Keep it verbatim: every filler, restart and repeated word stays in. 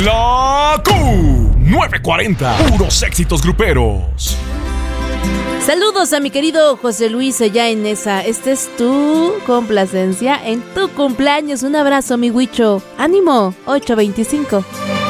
La Q nueve cuarenta, puros éxitos gruperos. Saludos a mi querido José Luis allá en esa. Esta es tu complacencia en tu cumpleaños. Un abrazo, mi huicho. Ánimo, ocho veinticinco.